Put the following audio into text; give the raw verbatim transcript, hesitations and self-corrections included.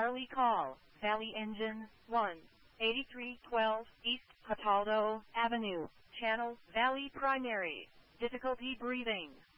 Charlie call, Valley Engine, one, eighty-three twelve, East Cataldo Avenue, Channel, Valley Primary, difficulty breathing.